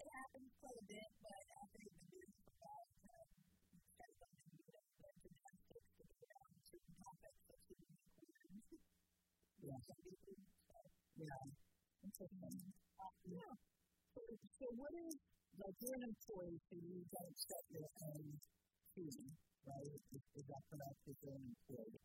it happens quite a bit, but I think the business about gymnastics to go down to topics that you can include. Yeah. Yeah. Interesting. Yeah. So what is, like, you're an employee, so you don't set your own fee, right? Is that correct? If you're an employee?